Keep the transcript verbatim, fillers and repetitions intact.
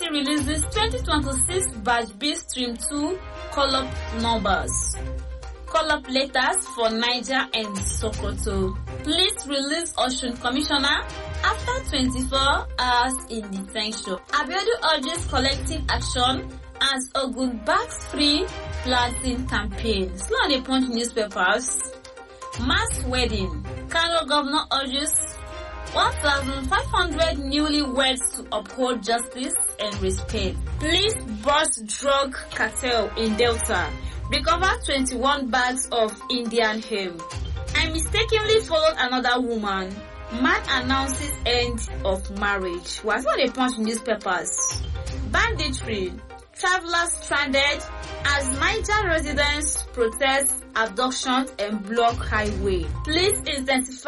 releases twenty twenty-six Batch B Stream two call-up numbers. Call-up letters for Niger and Sokoto. Police release Osun Commissioner after twenty-four hours in detention. Abiodun urges collective action as Ogun backs free planting campaign. Still on the Punch newspapers. Mass wedding. Kano governor urges one thousand five hundred newlyweds to uphold justice and respect. Police bust drug cartel in Delta. Recover twenty-one bags of Indian hemp. I mistakenly followed another woman. Man announces end of marriage. What's on the Punch newspapers? Banditry. Travelers stranded as Niger residents protest abductions and block highway. Police intensify